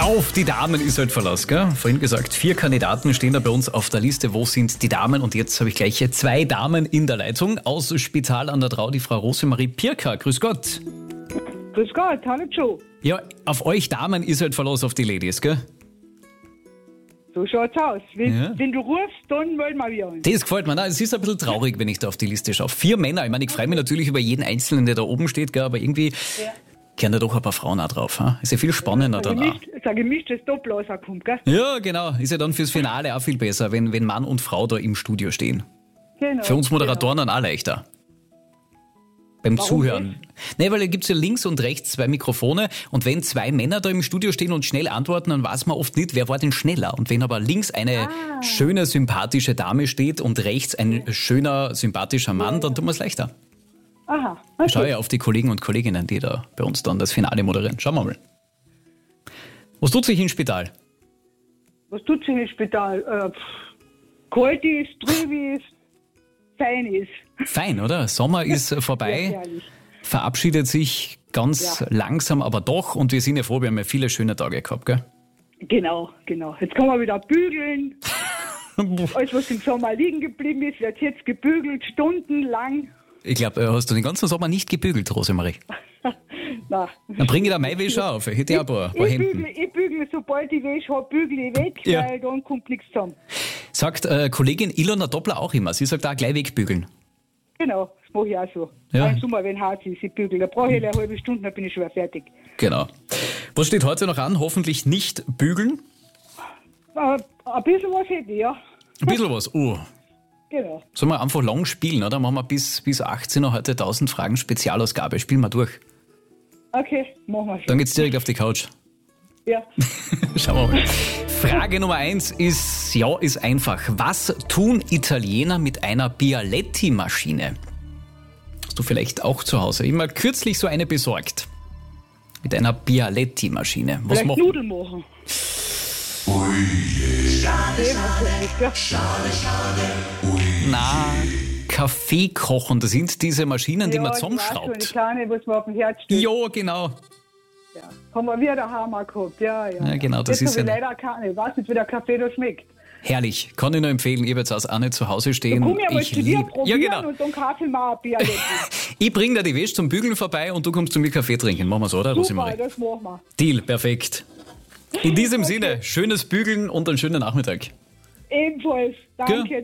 Auf die Damen ist halt Verlass, gell? Vorhin gesagt, 4 Kandidaten stehen da bei uns auf der Liste. Wo sind die Damen? Und jetzt habe ich gleich hier 2 Damen in der Leitung. Aus Spital an der Drau, die Frau Rosemarie Pirker. Grüß Gott. Grüß Gott, hallo Joe. Ja, auf euch Damen ist halt Verlass auf die Ladies, gell? So schaut's aus. Wenn du rufst, dann wollen wir wieder. Das gefällt mir. Na, es ist ein bisschen traurig, wenn ich da auf die Liste schaue. 4 Männer. Ich meine, ich freue mich natürlich über jeden Einzelnen, der da oben steht, gell? Aber irgendwie kehren da doch ein paar Frauen auch drauf. Ha? Ist ja viel spannender danach. Sag ich nicht, dass Doppel rauskommt, gell? Ja, genau. Ist ja dann fürs Finale auch viel besser, wenn Mann und Frau da im Studio stehen. Genau. Für uns Moderatoren dann auch leichter. Beim Warum Zuhören. Nee, weil da gibt's ja links und rechts 2 Mikrofone und wenn 2 Männer da im Studio stehen und schnell antworten, dann weiß man oft nicht, wer war denn schneller. Und wenn aber links eine schöne, sympathische Dame steht und rechts ein schöner, sympathischer Mann, dann tun wir es leichter. Aha, okay. Schau ja auf die Kollegen und Kolleginnen, die da bei uns dann das Finale moderieren. Schauen wir mal. Was tut sich im Spital? Was tut sich im Spital? Kalt ist, trüb ist, fein ist. Fein, oder? Sommer ist vorbei, Ja, herrlich. verabschiedet sich ganz langsam, aber doch. Und wir sind ja froh, wir haben ja viele schöne Tage gehabt, gell? Genau. Jetzt kann man wieder bügeln. Alles, was im Sommer liegen geblieben ist, wird jetzt gebügelt, stundenlang. Ich glaube, hast du den ganzen Sommer nicht gebügelt, Rosemarie? Na. Dann bringe ich da meine Wäsche auf. Ich hätte ja ein paar Hemden. Ich bügle, sobald ich Wäsche habe, bügle ich weg, Ja. weil dann kommt nichts zusammen. Sagt Kollegin Ilona Doppler auch immer. Sie sagt auch gleich wegbügeln. Genau, das mache ich auch so. Ja. Im Sommer, wenn hart ist, ich bügel. Da brauche ich eine halbe Stunde, dann bin ich schon wieder fertig. Genau. Was steht heute noch an? Hoffentlich nicht bügeln. Ein bisschen was hätte ich, ja. Ein bisschen was. Genau. Sollen wir einfach lang spielen, oder? Machen wir bis 18 Uhr heute 1000 Fragen Spezialausgabe. Spielen wir durch. Okay, machen wir schon. Dann geht's direkt auf die Couch. Ja. Schauen wir mal. Frage Nummer 1 ist einfach. Was tun Italiener mit einer Bialetti-Maschine? Hast du vielleicht auch zu Hause immer kürzlich so eine besorgt? Mit einer Bialetti-Maschine. Was Vielleicht macht Nudeln machen. Na, Kaffee kochen. Das sind diese Maschinen, die man Die zusammenschraubt. kleine, was man auf dem Herz steht. Ja, genau. Ja. Haben wir wieder Hammer gehabt. Ja. Ja, genau, das Jetzt ist habe ich ja leider keine. Ich weiß nicht, wie der Kaffee da schmeckt. herrlich. Kann ich nur empfehlen. Ich habe jetzt auch nicht zu Hause stehen. Komm ja mal Ich zu dir lieb- probieren Ja, genau. und dann kaufe ich mir ein Bialetti. Ich bringe dir die Wäsche zum Bügeln vorbei und du kommst zu mir Kaffee trinken. Machen wir so, oder, Super, Rosemarie? das machen wir. Deal, perfekt. In diesem Sinne, schönes Bügeln und einen schönen Nachmittag. Ebenfalls. Danke.